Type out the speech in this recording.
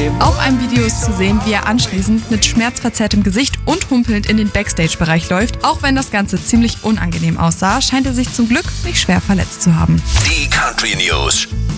Auf einem Video ist zu sehen, wie er anschließend mit schmerzverzerrtem Gesicht und humpelnd in den Backstage-Bereich läuft. Auch wenn das Ganze ziemlich unangenehm aussah, scheint er sich zum Glück nicht schwer verletzt zu haben. Die Country News